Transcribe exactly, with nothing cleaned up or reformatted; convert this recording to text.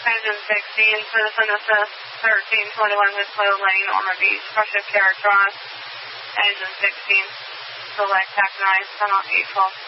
Engine sixteen, citizen assist, thirteen twenty-one Winslow Lane, Ormond Beach, pressure characterized. Engine sixteen, select T A C nine, turn on eight twelve.